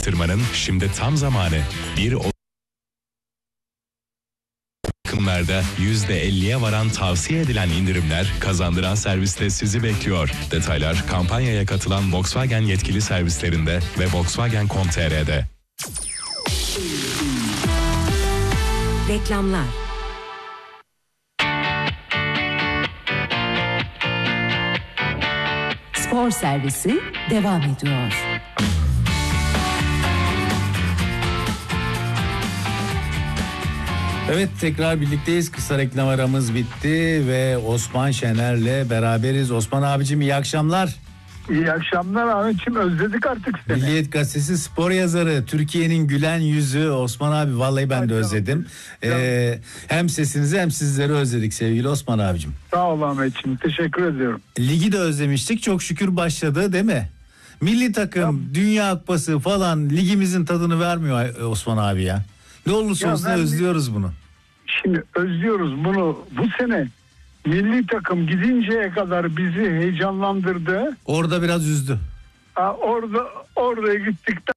Tırmanın şimdi tam zamanı. Takımlarda %50'ye varan tavsiye edilen indirimler kazandıran serviste sizi bekliyor. Detaylar kampanyaya katılan Volkswagen yetkili servislerinde ve Volkswagen.com.tr'de. Reklamlar. Spor servisi devam ediyor. Evet, tekrar birlikteyiz. Kısa reklam aramız bitti ve Osman Şener'le beraberiz. Osman abicim, iyi akşamlar. İyi akşamlar Ahmetciğim, özledik artık seni. Milliyet Gazetesi spor yazarı, Türkiye'nin gülen yüzü Osman abi, vallahi ben de özledim. Hem sesinizi hem sizleri özledik sevgili Osman abicim. Sağ ol Ahmetciğim, teşekkür ediyorum. Ligi de özlemiştik, çok şükür başladı değil mi? Milli takım, Dünya Kupası falan ligimizin tadını vermiyor Osman abi ya. Ne olursa olsun özlüyoruz bunu. Şimdi özlüyoruz bunu. Bu sene milli takım gidinceye kadar bizi heyecanlandırdı. Orada biraz üzdü. Oraya gittikten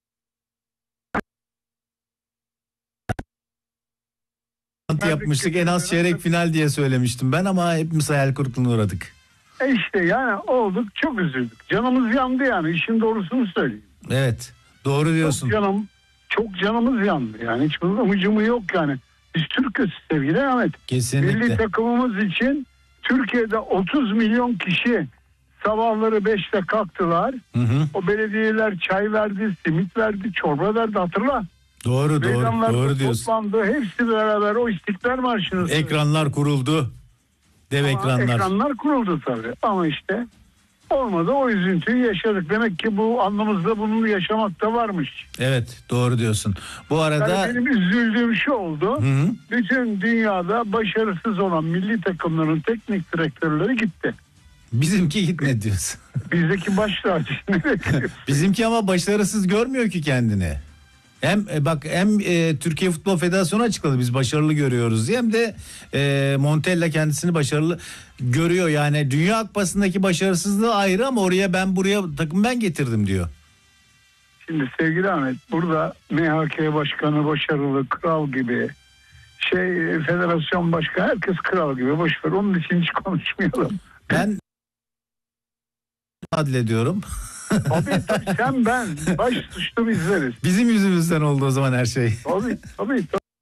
yapmıştık, en az çeyrek final diye söylemiştim ben ama hepimiz hayal kırıklığına uğradık. İşte yani olduk, çok üzüldük. Canımız yandı yani, işin doğrusunu söyleyeyim. Evet, doğru diyorsun. Çok canımız yandı yani, hiç umucumu yok yani. Biz Türk'üz sevgili Ahmet. Kesinlikle. Milli takımımız için Türkiye'de 30 milyon kişi sabahları 5'te kalktılar. O belediyeler çay verdi, simit verdi, çorba verdi, hatırla. Doğru diyorsun. Toplandı, hepsi beraber o İstiklal Marşı'nı. Ekranlar kuruldu. Dev ekranlar. Ekranlar kuruldu tabii ama işte olmadı, o üzüntüyü yaşadık. Demek ki bu anlamızda bunu yaşamak da varmış. Evet, doğru diyorsun. Bu arada yani benim üzüldüğüm şu oldu. Bütün dünyada başarısız olan milli takımların teknik direktörleri gitti. Bizimki gitmedi diyorsun. Bizdeki baş tacı. Bizimki ama başarısız görmüyor ki kendini. Hem Türkiye Futbol Federasyonu açıkladı, biz başarılı görüyoruz diye, hem de Montella kendisini başarılı görüyor. Yani Dünya Kupası'ndaki başarısızlığı ayrı ama buraya takım ben getirdim diyor. Şimdi sevgili Ahmet, burada MHK Başkanı başarılı, kral gibi, federasyon başkanı, herkes kral gibi, boşver, onun için hiç konuşmayalım. Ben adlediyorum. Tabii sen ben baş suçlu bizleriz. Bizim yüzümüzden oldu o zaman her şey. Tabii.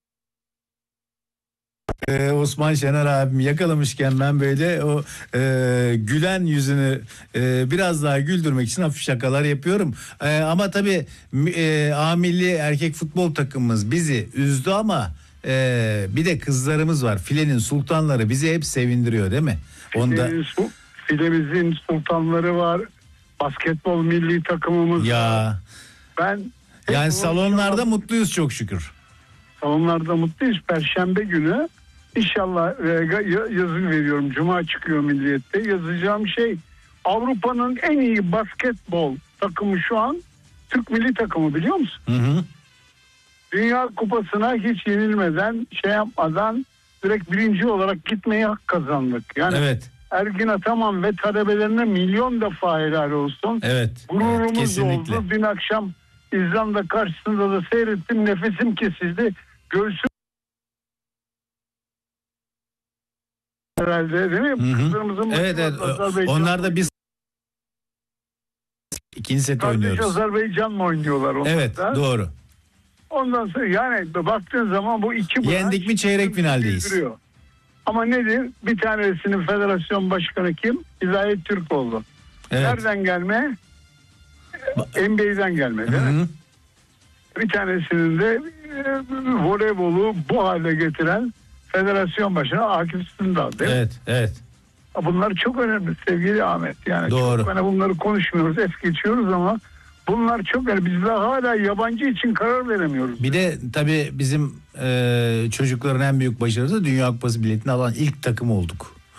Osman Şener abim yakalamışken ben böyle o gülen yüzünü biraz daha güldürmek için hafif şakalar yapıyorum. Ama tabii A milli erkek futbol takımımız bizi üzdü ama bir de kızlarımız var. Filenin sultanları bizi hep sevindiriyor değil mi? Filemizin sultanları var. Basketbol milli takımımız var. Yani salonlarda mutluyuz çok şükür. Salonlarda mutluyuz. Perşembe günü inşallah yazı veriyorum. Cuma çıkıyor Milliyet'te. Yazacağım Avrupa'nın en iyi basketbol takımı şu an Türk milli takımı, biliyor musun? Dünya Kupası'na hiç yenilmeden, yapmadan direkt birinci olarak gitmeye hak kazandık. Yani evet. Ergin Ataman ve talebelerine milyon defa helal olsun. Evet. Gururumuz oldu. Dün akşam İzlanda karşısında da seyrettim. Nefesim kesildi. Göğsüm herhalde değil mi? Kızlarımızın evet. Onlar da biz ikinci set oynuyoruz. Azerbaycan mı oynuyorlar onlar evet, da? Doğru. Ondan sonra yani baktığın zaman bu iki yendik mi çeyrek finaldeyiz. Ama nedir? Bir tanesinin federasyon başkanı kim? Hidayet Türkoğlu. Evet. Nereden gelme? NBA'den gelme değil mi? Bir tanesinin de voleybolu bu hale getiren federasyon başkanı Akif Sındal değil mi? Evet. Bunlar çok önemli sevgili Ahmet. Yani doğru. Çok bunları konuşmuyoruz, es geçiyoruz ama bunlar çok önemli. Biz daha hala yabancı için karar veremiyoruz. Bir de tabii bizim çocukların en büyük başarısı Dünya Kupası biletini alan ilk takım olduk.